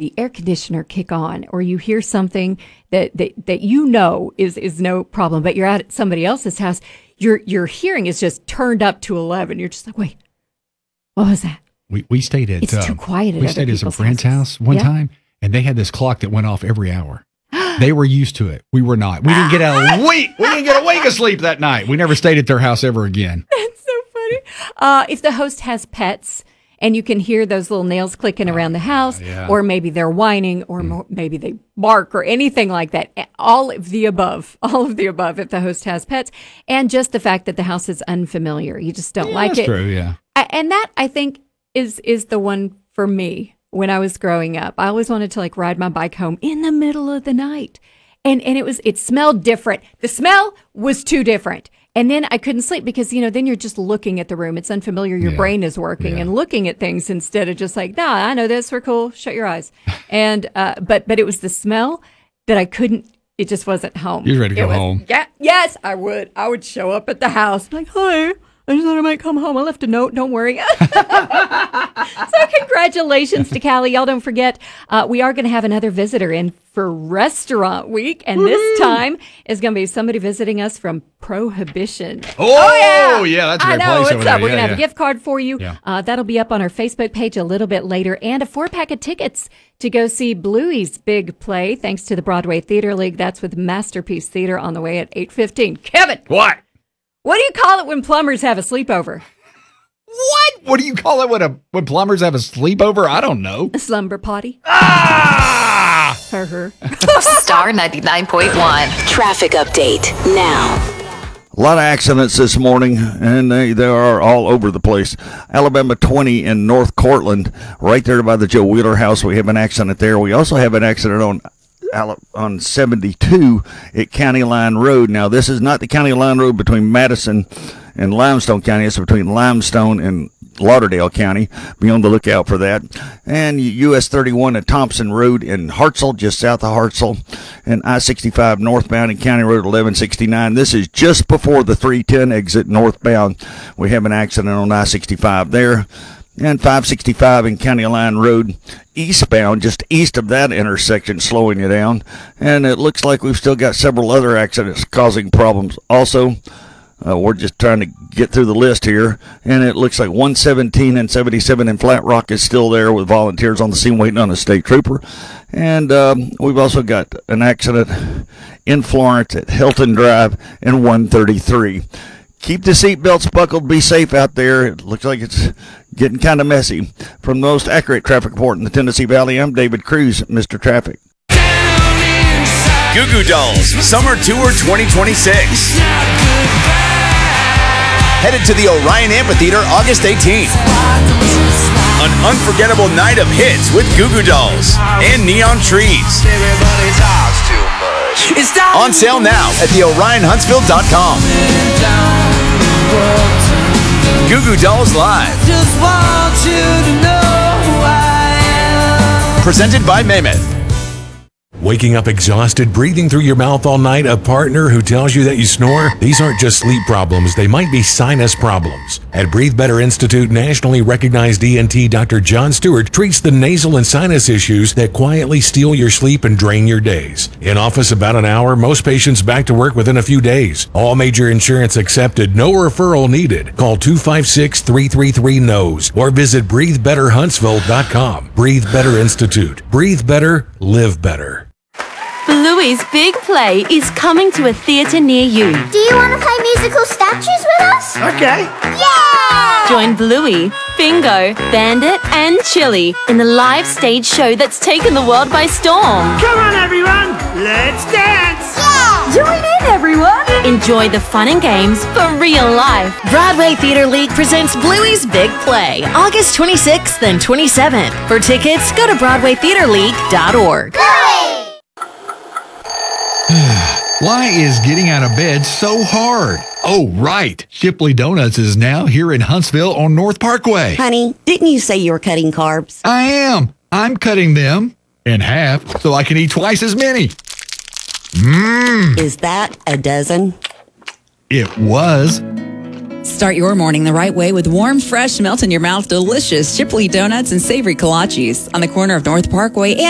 the air conditioner kick on, or you hear something that you know is no problem, but you're at somebody else's house, your hearing is just turned up to 11. You're just like, wait, what was that? We stayed at it's too quiet. We stayed at some friend's house one time, and they had this clock that went off every hour. They were used to it. We were not. We didn't get a wink. We didn't get a wink of sleep that night. We never stayed at their house ever again. That's so funny. If the host has pets and you can hear those little nails clicking around the house, or maybe they're whining, or maybe they bark or anything like that. All of the above if the host has pets, and just the fact that the house is unfamiliar. You just don't like it. That's true, yeah. And that, I think, is the one for me. When I was growing up, I always wanted to like ride my bike home in the middle of the night. And it smelled different. The smell was too different. And then I couldn't sleep because, then you're just looking at the room. It's unfamiliar. Your brain is working and looking at things instead of just like, nah, I know this. We're cool. Shut your eyes. And, but it was the smell that I couldn't, it just wasn't home. You ready to go home? Yeah. Yes, I would. I would show up at the house like, hi. I just thought I might come home. I left a note. Don't worry. So congratulations to Callie. Y'all don't forget, we are going to have another visitor in for Restaurant Week. And this time is going to be somebody visiting us from Prohibition. Oh yeah. That's a great place over what's there. Up. We're going to have a gift card for you. Yeah. That'll be up on our Facebook page a little bit later. And a 4-pack of tickets to go see Bluey's big play, thanks to the Broadway Theater League. That's with Masterpiece Theater on the way at 8:15. Kevin. What do you call it when plumbers have a sleepover? What? What do you call it when plumbers have a sleepover? I don't know. A slumber party. Ah! Star 99.1. Traffic update now. A lot of accidents this morning, and they are all over the place. Alabama 20 in North Cortland, right there by the Joe Wheeler house. We have an accident there. We also have an accident on 72 at County Line Road. Now, this is not the County Line Road between Madison and Limestone County. It's between Limestone and Lauderdale County. Be on the lookout for that. And US 31 at Thompson Road in Hartselle, just south of Hartselle, and I-65 northbound and County Road 1169. This is just before the 310 exit northbound. We have an accident on I-65 there. And 565 in County Line Road eastbound, just east of that intersection, slowing you down. And it looks like we've still got several other accidents causing problems also. We're just trying to get through the list here. And it looks like 117 and 77 in Flat Rock is still there with volunteers on the scene waiting on a state trooper. And we've also got an accident in Florence at Hilton Drive and 133. Keep the seatbelts buckled. Be safe out there. It looks like it's getting kind of messy. From the most accurate traffic report in the Tennessee Valley, I'm David Cruz, Mr. Traffic. Goo Goo Dolls Summer Tour 2026. Headed to the Orion Amphitheater August 18th. An unforgettable night of hits with Goo Goo Dolls and Neon Trees. On sale now at theorionhuntsville.com. Goo Goo Dolls Live. Presented by Mammoth. Waking up exhausted, breathing through your mouth all night, a partner who tells you that you snore? These aren't just sleep problems, they might be sinus problems. At Breathe Better Institute, nationally recognized ENT Dr. John Stewart treats the nasal and sinus issues that quietly steal your sleep and drain your days. In office about an hour, most patients back to work within a few days. All major insurance accepted, no referral needed. Call 256-333-NOSE or visit breathebetterhuntsville.com. Breathe Better Institute. Breathe better, live better. Bluey's Big Play is coming to a theatre near you. Do you want to play musical statues with us? Okay. Yeah! Join Bluey, Bingo, Bandit, and Chili in the live stage show that's taken the world by storm. Come on, everyone. Let's dance. Yeah! Join in, everyone. Enjoy the fun and games for real life. Broadway Theater League presents Bluey's Big Play, August 26th and 27th. For tickets, go to BroadwayTheaterLeague.org. Bluey! Why is getting out of bed so hard? Oh, right. Shipley Donuts is now here in Huntsville on North Parkway. Honey, didn't you say you were cutting carbs? I am. I'm cutting them in half so I can eat twice as many. Is that a dozen? It was. Start your morning the right way with warm, fresh, melt-in-your-mouth, delicious Shipley Donuts and savory kolaches on the corner of North Parkway and